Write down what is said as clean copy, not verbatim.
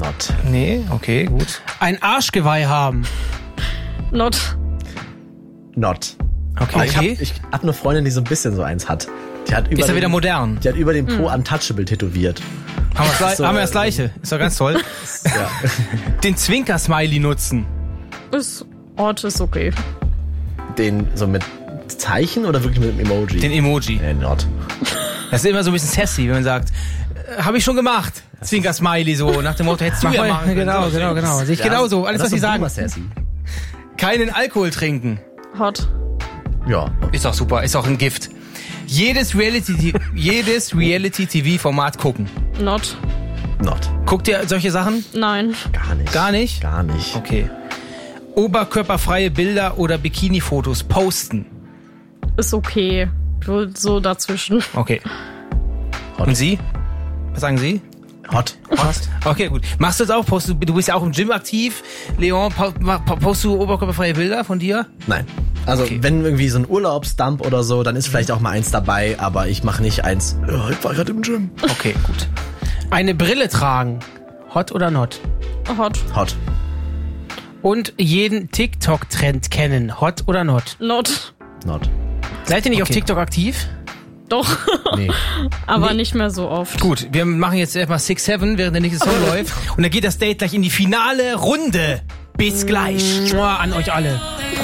Not. Nee, okay, gut. Ein Arschgeweih haben. Not. Not. Okay. Ich hab eine Freundin, die so ein bisschen so eins hat. Die hat über Ist ja wieder modern. Die hat über den Po Untouchable tätowiert. Haben wir das Gleiche. Ist doch ganz toll. Ja. Den Zwinker-Smiley nutzen. Ort ist okay. Den so mit Zeichen oder wirklich mit dem Emoji? Den Emoji. Not. Das ist immer so ein bisschen sassy, wenn man sagt, habe ich schon gemacht. Zwinker-Smiley so, nach dem Motto, hättest du ja machen können. Genau. Sehe ich genauso. Alles, was sie sagen. Keinen Alkohol trinken. Hot. Ja. Ist auch super, ist auch ein Gift. Jedes Reality-TV-Format gucken. Not. Guckt ihr solche Sachen? Nein. Gar nicht. Okay. Oberkörperfreie Bilder oder Bikini-Fotos posten. Ist okay. So dazwischen. Okay. Und Sie? Was sagen Sie? Hot. Okay, gut. Machst du das auch? Du bist ja auch im Gym aktiv. Leon, postest du oberkörperfreie Bilder von dir? Nein. Also wenn irgendwie so ein Urlaubsdump oder so, dann ist vielleicht auch mal eins dabei, aber ich mache nicht eins. Ja, ich war gerade im Gym. Okay, gut. Eine Brille tragen. Hot oder not? Hot. Und jeden TikTok-Trend kennen. Hot oder not? Not. Seid ihr nicht auf TikTok aktiv? Doch. Nee. Aber nicht mehr so oft. Gut, wir machen jetzt erstmal 6-7, während der nächste Song läuft. Und dann geht das Date gleich in die finale Runde. Bis gleich. An euch alle.